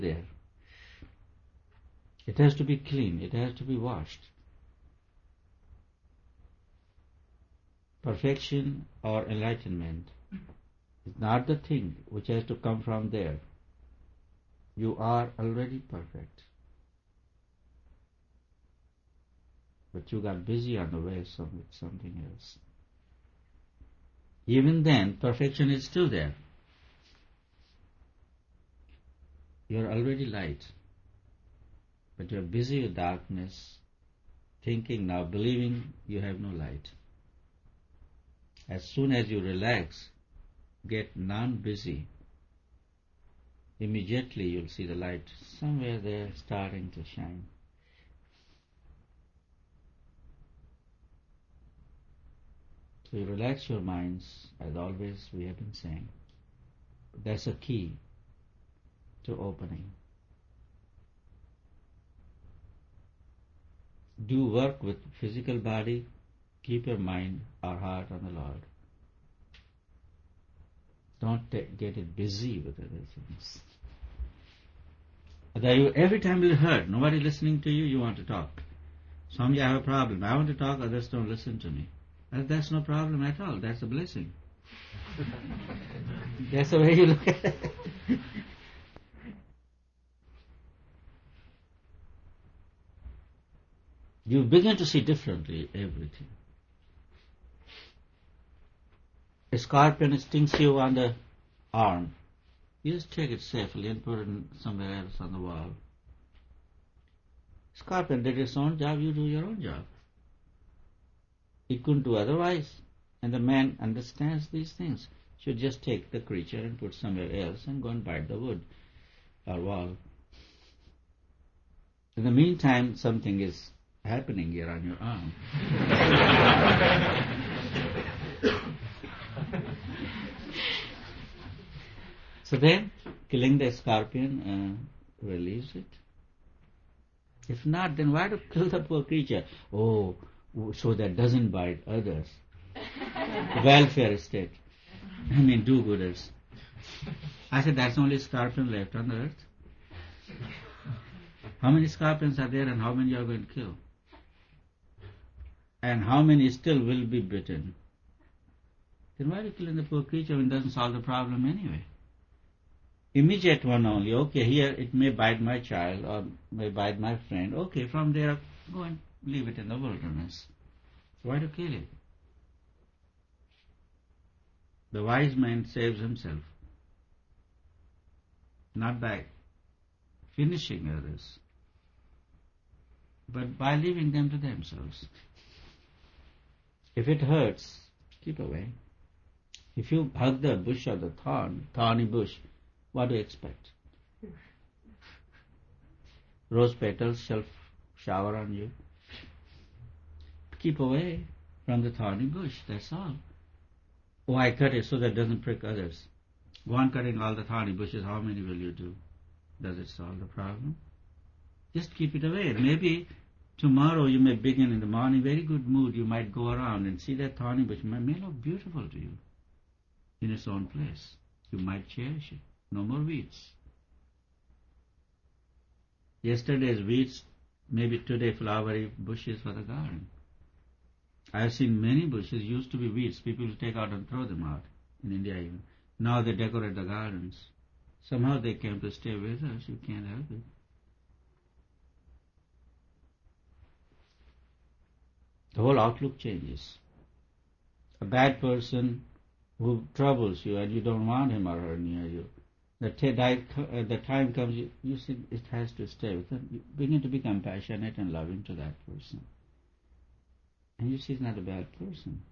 there. It has to be clean, it has to be washed. Perfection or enlightenment is not the thing which has to come from there. You are already perfect. But you got busy on the way with something else. Even then, perfection is still there. You are already light. But you are busy with darkness, thinking now, believing you have no light. As soon as you relax, get non-busy, immediately you'll see the light somewhere there starting to shine. So you relax your minds, as always we have been saying. That's a key to opening. Do work with physical body, keep your mind or heart on the Lord. Don't get it busy with other things. Every time you heard, nobody listening to you, you want to talk. Swami, I have a problem. I want to talk, others don't listen to me. That's no problem at all. That's a blessing. That's the way you look at it. You begin to see differently everything. A scorpion stings you on the arm. You just take it safely and put it somewhere else on the wall. Scorpion did its own job, you do your own job. It couldn't do otherwise. And the man understands these things. Should just take the creature and put somewhere else and go and bite the wood or wall. In the meantime, something is happening here on your arm. So then, killing the scorpion relieves it. If not, then why to kill the poor creature? Oh, so that doesn't bite others. Welfare state. Do-gooders. I said, that's the only scorpion left on the earth. How many scorpions are there and how many are going to kill? And how many still will be bitten? Then why are you killing the poor creature when it doesn't solve the problem anyway? Immediate one only. Okay, here it may bite my child or may bite my friend. Okay, from there, go and leave it in the wilderness. Why to kill it? The wise man saves himself, not by finishing others, but by leaving them to themselves. If it hurts, keep away. If you hug the bush or the thorny bush, what do you expect? Rose petals shall shower on you. Keep away from the thorny bush, that's all. Oh, I cut it so that it doesn't prick others. Go on cutting all the thorny bushes, how many will you do? Does it solve the problem? Just keep it away. Maybe tomorrow you may begin in the morning, very good mood, you might go around and see that thorny bush may look beautiful to you in its own place. You might cherish it. No more weeds. Yesterday's weeds, maybe today flowery bushes for the garden. I have seen many bushes used to be weeds. People take out and throw them out, in India even. Now they decorate the gardens. Somehow they came to stay with us. You can't help it. The whole outlook changes. A bad person who troubles you and you don't want him or her near you, the time comes, you see it has to stay with them. You begin to be compassionate and loving to that person. And you see he's not a bad person.